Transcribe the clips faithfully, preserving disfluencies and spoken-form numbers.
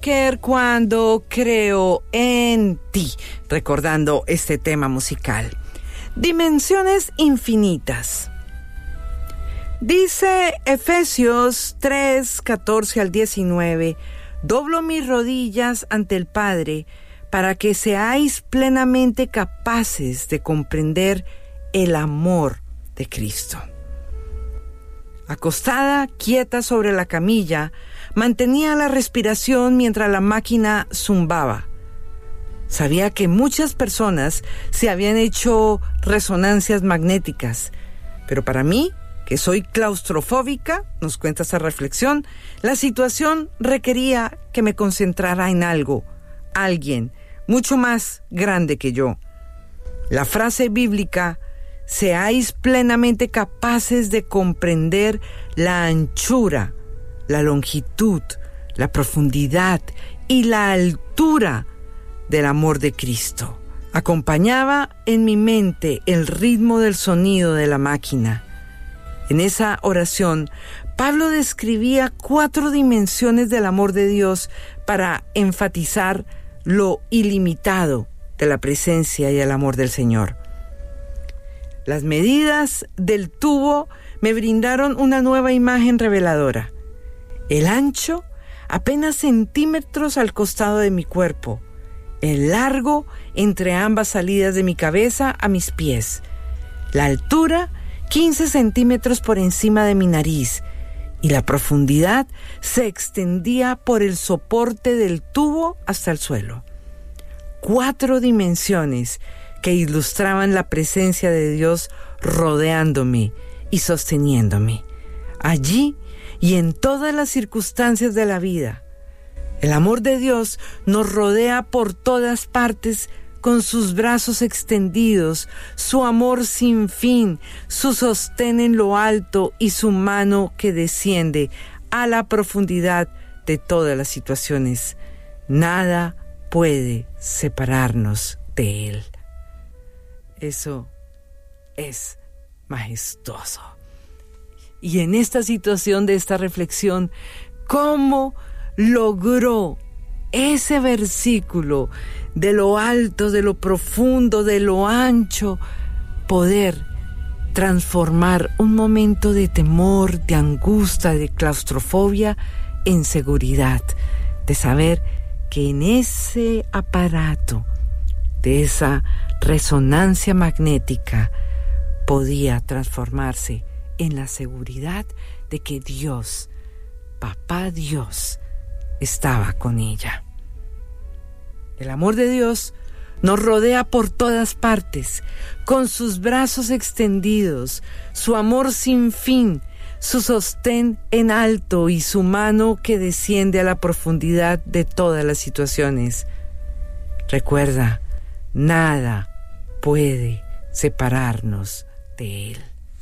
Cuando creo en ti, recordando este tema musical. Dimensiones infinitas. Dice Efesios tres, catorce al diecinueve, doblo mis rodillas ante el Padre para que seáis plenamente capaces de comprender el amor de Cristo. Acostada, quieta sobre la camilla, mantenía la respiración mientras la máquina zumbaba. Sabía que muchas personas se habían hecho resonancias magnéticas, pero para mí, que soy claustrofóbica, nos cuenta esa reflexión, la situación requería que me concentrara en algo, alguien mucho más grande que yo. La frase bíblica, seáis plenamente capaces de comprender la anchura, la longitud, la profundidad y la altura del amor de Cristo. Acompañaba en mi mente el ritmo del sonido de la máquina. En esa oración, Pablo describía cuatro dimensiones del amor de Dios para enfatizar lo ilimitado de la presencia y el amor del Señor. Las medidas del tubo me brindaron una nueva imagen reveladora. El ancho, apenas centímetros al costado de mi cuerpo. El largo, entre ambas salidas de mi cabeza a mis pies. La altura, quince centímetros por encima de mi nariz. Y la profundidad se extendía por el soporte del tubo hasta el suelo. Cuatro dimensiones que ilustraban la presencia de Dios rodeándome y sosteniéndome. Allí y en todas las circunstancias de la vida, el amor de Dios nos rodea por todas partes con sus brazos extendidos, su amor sin fin, su sostén en lo alto y su mano que desciende a la profundidad de todas las situaciones. Nada puede separarnos de Él. Eso es majestuoso. Y en esta situación de esta reflexión, ¿cómo logró ese versículo de lo alto, de lo profundo, de lo ancho, poder transformar un momento de temor, de angustia, de claustrofobia en seguridad, de saber que en ese aparato, de esa resonancia magnética, podía transformarse en la seguridad de que Dios, Papá Dios, estaba con ella. El amor de Dios nos rodea por todas partes, con sus brazos extendidos, su amor sin fin, su sostén en alto y su mano que desciende a la profundidad de todas las situaciones. Recuerda, nada puede separarnos de Él.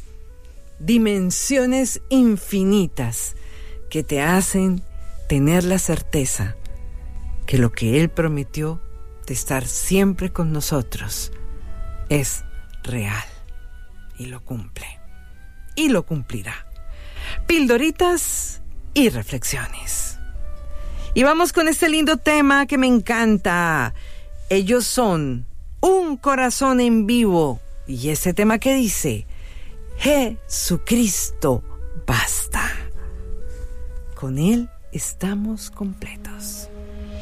Dimensiones infinitas que te hacen tener la certeza que lo que Él prometió de estar siempre con nosotros es real y lo cumple y lo cumplirá. Pildoritas y reflexiones. Y vamos con este lindo tema que me encanta. Ellos son Un Corazón en Vivo y ese tema que dice Jesucristo basta. Con Él estamos completos.